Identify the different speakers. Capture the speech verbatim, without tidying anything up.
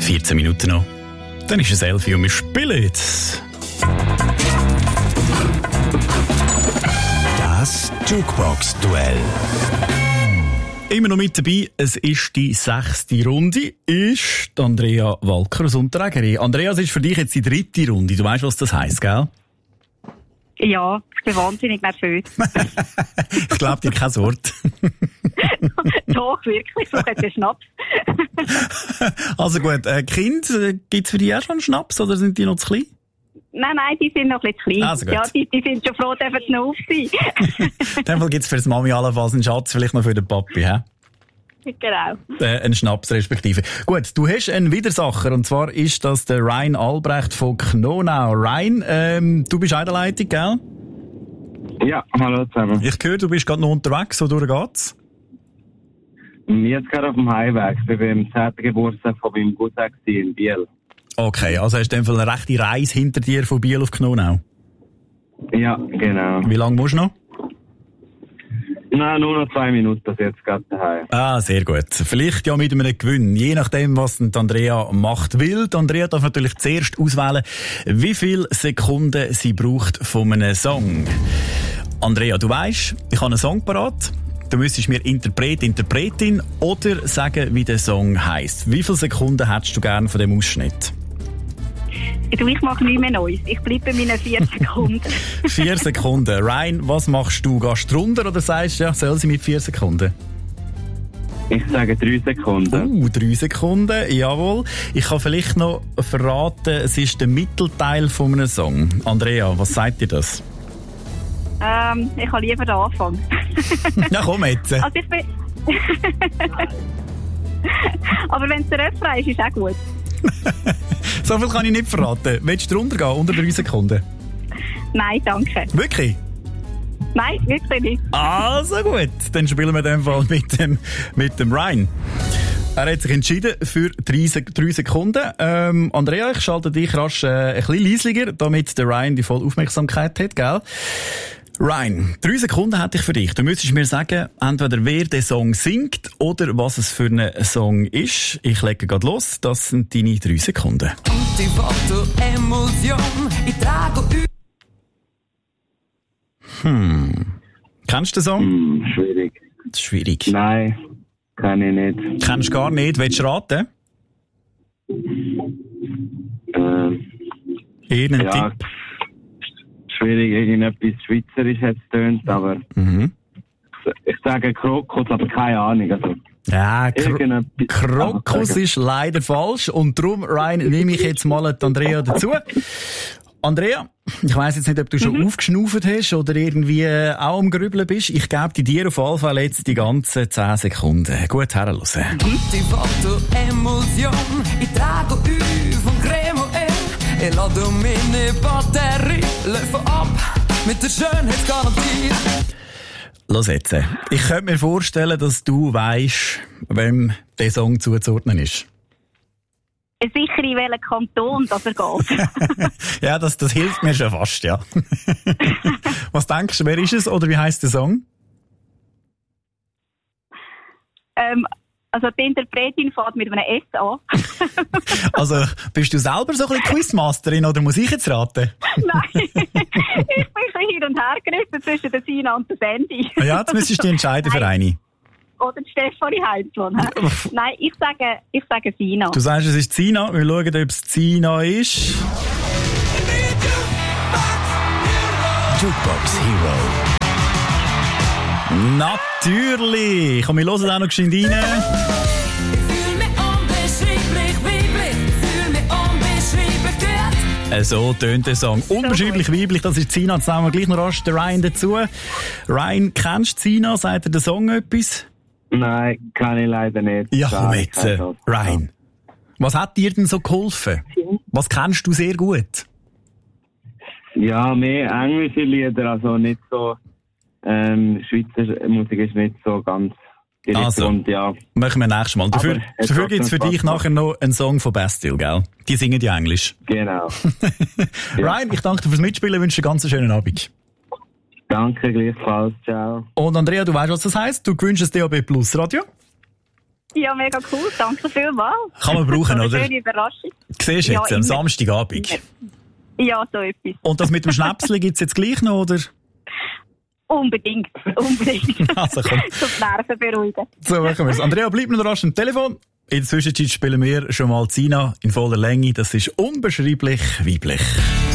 Speaker 1: vierzehn Minuten noch. Dann ist es elf Uhr und wir spielen jetzt.
Speaker 2: Das Jukebox-Duell.
Speaker 1: Immer noch mit dabei, es ist die sechste Runde, ist die Andrea Walker aus Unterägeri. Andrea, es ist für dich jetzt die dritte Runde. Du weißt, was das heisst, gell?
Speaker 3: Ja, ich bin wahnsinnig nervös.
Speaker 1: Ich glaube dir kein Wort.
Speaker 3: Doch, wirklich, so hat der Schnaps.
Speaker 1: Also gut, äh, Kind, äh, gibt es für dich auch schon einen Schnaps oder sind die noch zu klein?
Speaker 3: Nein, nein, die sind noch ein bisschen klein.
Speaker 1: Also gut.
Speaker 3: Ja, die, die sind schon froh, dürfen sie noch auf sein.
Speaker 1: In dem Fall gibt es für die Mami allenfalls einen Schatz, vielleicht noch für den Papi, hä?
Speaker 3: Genau.
Speaker 1: Äh, einen Schnaps respektive. Gut, du hast einen Widersacher und zwar ist das der Ryan Albrecht von Knonau. Ryan, ähm, du bist auch in der Leitung, gell?
Speaker 4: Ja, hallo zusammen.
Speaker 1: Ich höre, du bist gerade noch unterwegs, wodurch geht's?
Speaker 4: Jetzt gerade auf dem Heimweg. Ich bin beim zehnten Geburtstag von meinem Cousin in Biel.
Speaker 1: Okay, also hast du in dem Fall eine rechte Reise hinter dir von Biel auf Knonau?
Speaker 4: Ja, genau.
Speaker 1: Wie lange musst du noch?
Speaker 4: Nein, nur noch zwei Minuten, das jetzt gerade daheim.
Speaker 1: Ah, sehr gut. Vielleicht ja mit einem Gewinn, je nachdem, was die Andrea macht. Will, die Andrea darf natürlich zuerst auswählen, wie viele Sekunden sie braucht von einem Song. Andrea, du weisst, ich habe einen Song parat. Du müsstest mir Interpret, Interpretin oder sagen, wie der Song heisst. Wie viele Sekunden hättest du gerne von dem Ausschnitt?
Speaker 3: Du, ich mache nichts mehr Neues. Ich bleibe bei meinen vier Sekunden.
Speaker 1: Vier Sekunden. Ryan, was machst du? Gehst du runter oder sagst du, ja, soll sie mit vier Sekunden?
Speaker 4: Ich sage drei Sekunden.
Speaker 1: Uh, drei Sekunden, jawohl. Ich kann vielleicht noch verraten, es ist der Mittelteil von einem Song. Andrea, was sagt dir das?
Speaker 3: Ähm, ich kann lieber den Anfang.
Speaker 1: Ja, komm jetzt.
Speaker 3: Also ich bin... Aber wenn es der Refrain ist, ist auch gut.
Speaker 1: So viel kann ich nicht verraten. Willst du drunter gehen, unter drei Sekunden?
Speaker 3: Nein, danke.
Speaker 1: Wirklich?
Speaker 3: Nein, wirklich nicht.
Speaker 1: Also gut, dann spielen wir in dem Fall mit dem, mit dem Ryan. Er hat sich entschieden für drei, drei Sekunden. Ähm, Andrea, ich schalte dich rasch äh, ein bisschen leislicher, damit der Ryan die volle Aufmerksamkeit hat, gell? Ryan, drei Sekunden hätte ich für dich. Du müsstest mir sagen, entweder wer den Song singt oder was es für ein Song ist. Ich lege gerade los. Das sind deine drei Sekunden. Hm. Kennst du den Song?
Speaker 4: Hm, schwierig.
Speaker 1: Das ist schwierig.
Speaker 4: Nein, kann ich nicht.
Speaker 1: Kennst du gar nicht? Willst du raten?
Speaker 4: Ähm,
Speaker 1: Irgendein
Speaker 4: ja,
Speaker 1: Tipp?
Speaker 4: schwierig, irgendetwas Schweizerisch hat es tönt, aber
Speaker 1: Mhm.
Speaker 4: ich sage Krokus, aber keine Ahnung. Also,
Speaker 1: Ja, Kro
Speaker 4: irgendetwas-
Speaker 1: Krokus ist leider falsch und darum, Ryan, nehme ich jetzt mal die Andrea dazu. Andrea, ich weiss jetzt nicht, ob du schon mhm. aufgeschnauft hast oder irgendwie äh, auch am Grübeln bist. Ich gebe dir auf jeden Fall jetzt die ganzen zehn Sekunden. Gut herhören.
Speaker 5: Ti fatto emozion, ich trage U von Cremo E. Ich lade meine Batterie, laufe ab mit der Schönheitsgarantie.
Speaker 1: Los jetzt. Ich könnte mir vorstellen, dass du weisst, wem der Song zuzuordnen ist.
Speaker 3: Sicher in welchem Kanton dass er geht.
Speaker 1: Ja, das, das hilft mir schon fast, ja. Was denkst du, wer ist es oder wie heisst der Song?
Speaker 3: ähm, also die Interpretin fährt mit einem S an.
Speaker 1: Also, bist du selber so ein bisschen Quizmasterin oder muss ich jetzt raten?
Speaker 3: Nein, ich bin schon hin und her gerissen zwischen der Sina und der Sandy.
Speaker 1: Ja, jetzt müsstest du dich entscheiden für eine.
Speaker 3: Oder die Stefanie Heinzmann. Nein, ich sage, ich sage Sina.
Speaker 1: Du sagst, es ist Sina. Wir schauen, ob es Sina ist.
Speaker 2: Jukebox Hero.
Speaker 1: Natürlich! Komm, wir hören auch noch geschwind rein.
Speaker 5: Ich fühl mich unbeschreiblich weiblich, fühl mich unbeschreiblich gut.
Speaker 1: Äh, So tönt der Song. Unbeschreiblich weiblich, das ist Sina. Jetzt nehmen wir gleich noch rasch den Ryan dazu. Ryan, kennst du Sina? Sagt dir der Song etwas?
Speaker 4: Nein, kann ich leider nicht.
Speaker 1: Ja, komm
Speaker 4: Nein,
Speaker 1: jetzt, äh,
Speaker 4: keine Chance.
Speaker 1: Ryan. Was hat dir denn so geholfen? Was kennst du sehr gut?
Speaker 4: Ja, mehr englische Lieder, also nicht so, ähm, Schweizer Musik ist nicht so ganz direkt
Speaker 1: Also.
Speaker 4: und ja.
Speaker 1: Machen wir nächstes Mal. Dafür,
Speaker 4: Aber es
Speaker 1: dafür
Speaker 4: hat
Speaker 1: gibt es für
Speaker 4: trotzdem
Speaker 1: dich
Speaker 4: Spaß
Speaker 1: nachher noch einen Song von Bastille, gell? Die singen ja Englisch.
Speaker 4: Genau.
Speaker 1: Ryan, ich danke dir fürs Mitspielen, wünsche dir einen ganz schönen Abend.
Speaker 4: Danke gleichfalls, ciao.
Speaker 1: Und Andrea, du weißt, was das heisst? Du gewünschst das D A B Plus Radio?
Speaker 3: Ja, mega cool. Danke vielmals.
Speaker 1: Kann man brauchen,
Speaker 3: so eine
Speaker 1: oder?
Speaker 3: schöne Überraschung.
Speaker 1: Siehst du
Speaker 3: Ja,
Speaker 1: jetzt, am
Speaker 3: immer.
Speaker 1: Samstagabend.
Speaker 3: Ja, so etwas.
Speaker 1: Und das mit dem Schnäpsli gibt's jetzt gleich noch, oder?
Speaker 3: Unbedingt. Unbedingt.
Speaker 1: Also komm.
Speaker 3: Zum Nerven beruhigen.
Speaker 1: So machen wir's. Andrea, bleib noch rasch am Telefon. In der Zwischenzeit spielen wir schon mal Zina in voller Länge. Das ist unbeschreiblich weiblich.